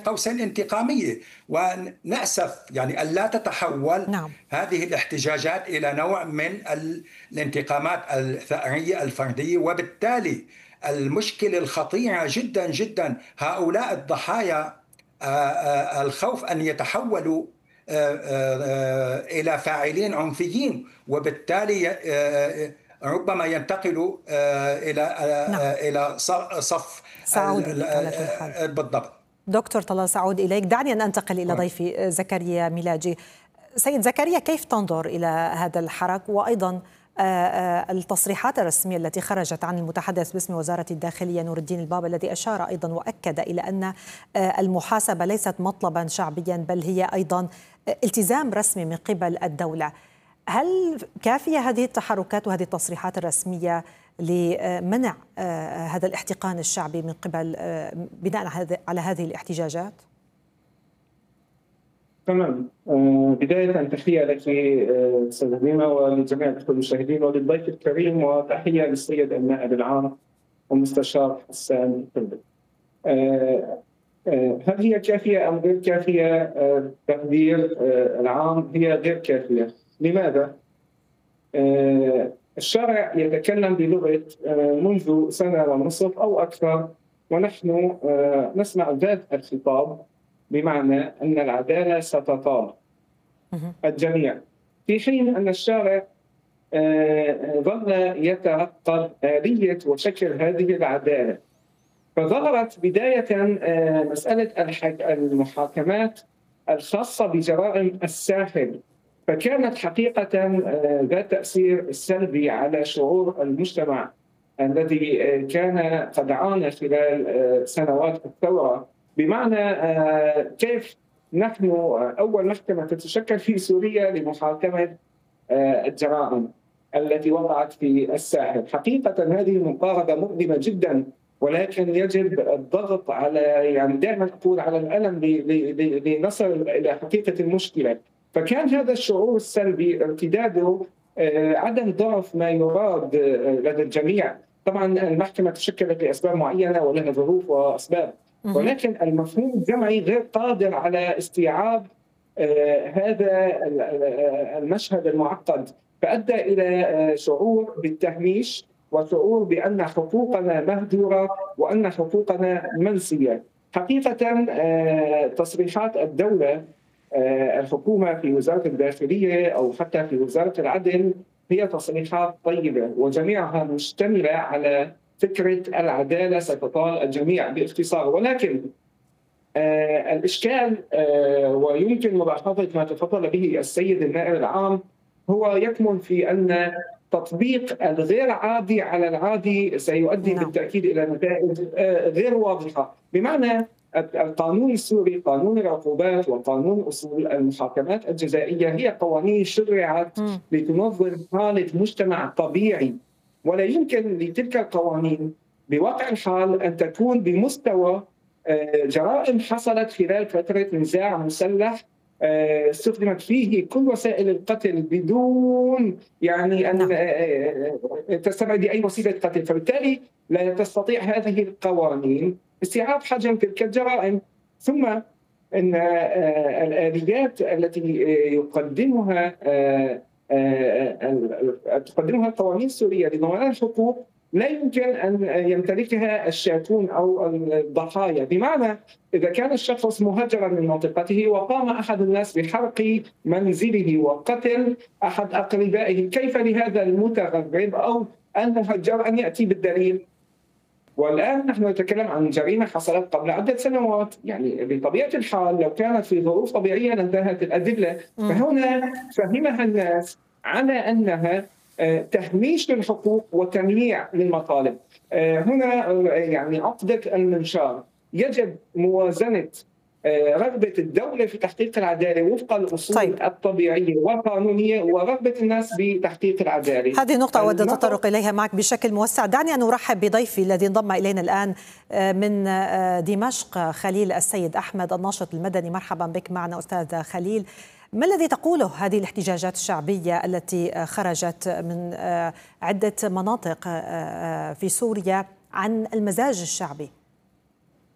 قوسين انتقامية. ونأسف يعني أن لا تتحول نعم. هذه الاحتجاجات إلى نوع من الانتقامات الثأرية الفردية، وبالتالي المشكلة الخطيرة جدا جدا هؤلاء الضحايا الخوف أن يتحولوا إلى فاعلين عنفيين، وبالتالي ربما ينتقلوا إلى صف. سأعود إليك على كل حال. بالضبط. دكتور طلال، سأعود إليك. دعني أن أنتقل إلى ضيفي زكريا ميلاجي. سيد زكريا، كيف تنظر إلى هذا الحراك وأيضا التصريحات الرسمية التي خرجت عن المتحدث باسم وزارة الداخلية نور الدين البابا، الذي أشار أيضا وأكد إلى أن المحاسبة ليست مطلبا شعبيا بل هي أيضا التزام رسمي من قبل الدولة؟ هل كافية هذه التحركات وهذه التصريحات الرسمية لمنع هذا الاحتقان الشعبي من قبل بناء على هذه الاحتجاجات؟ تمام. بداية تحية لك أستاذة هبيمة ولجميع المشاهدين وللضيف الكريم، وتحية للسيد النائب العام والمستشار حسان الفندق. هل هي كافية أم غير كافية؟ التقدير العام هي غير كافية. لماذا؟ الشارع يتكلم بلغة منذ سنة ونصف أو أكثر، ونحن نسمع ذات الخطاب، بمعنى أن العدالة ستطال الجميع، في حين أن الشارع ظل يترقب آلية وشكل هذه العدالة. فظهرت بداية مسألة المحاكمات الخاصة بجرائم الساحل، فكانت حقيقة ذات تأثير سلبي على شعور المجتمع الذي كان قد عانى خلال سنوات الثورة. بمعنى كيف نحن أول محكمة تتشكل في سوريا لمحاكمة الجرائم التي وقعت في الساحل. حقيقة هذه مقاربة مؤلمة جدا، ولكن يجب الضغط على، يعني دائما أقول، على الألم لنصل إلى حقيقة المشكلة. فكان هذا الشعور السلبي ارتداده عدم ضعف ما يراد لدى الجميع. طبعا المحكمة تشكلت لأسباب معينة ولها ظروف وأسباب، ولكن المفهوم الجمعي غير قادر على استيعاب هذا المشهد المعقد، فأدى إلى شعور بالتهميش وشعور بأن حقوقنا مهدورة وأن حقوقنا منسية. حقيقة تصريحات الدولة، الحكومة في وزارة الداخلية أو حتى في وزارة العدل، هي تصريحات طيبة وجميعها مشتملة على فكرة العدالة ستطال الجميع باختصار. ولكن الإشكال ويمكن ملاحظة ما تفضل به السيد النائب العام هو يكمن في أن تطبيق الغير عادي على العادي سيؤدي بالتأكيد إلى نتائج غير واضحة. بمعنى القانون السوري، قانون العقوبات وقانون أصول المحاكمات الجزائية، هي قوانين شرعت لتنظم حالة مجتمع طبيعي، ولا يمكن لتلك القوانين بواقع الحال أن تكون بمستوى جرائم حصلت خلال فترة نزاع مسلح استخدمت فيه كل وسائل القتل بدون يعني أن تستبعد أي وسيلة قتل. فبالتالي لا تستطيع هذه القوانين استيعاب حجم تلك الجرائم. ثم أن الآليات التي تقدمها القوانين السورية لضمان الحقوق لا يمكن أن يمتلكها الشاكون أو الضحايا. بمعنى إذا كان الشخص مهجرا من منطقته وقام أحد الناس بحرق منزله وقتل أحد أقربائه، كيف لهذا المتغرب أو المهجر أن يأتي بالدليل؟ والآن نحن نتكلم عن جريمة حصلت قبل عدة سنوات، يعني بطبيعة الحال لو كانت في ظروف طبيعية لانتهت الأدلة. فهنا فهمها الناس على أنها تهميش للحقوق وتمييع للمطالب. هنا يعني عقدة المنشار، يجب موازنة رغبة الدولة في تحقيق العدالة وفق الأصول الطبيعية والقانونية ورغبة الناس بتحقيق العدالة. هذه نقطة أود التطرق إليها معك بشكل موسع. دعني أن أرحب بضيفي الذي انضم إلينا الآن من دمشق، خليل السيد أحمد الناشط المدني. مرحبا بك معنا أستاذ خليل. ما الذي تقوله هذه الاحتجاجات الشعبية التي خرجت من عدة مناطق في سوريا عن المزاج الشعبي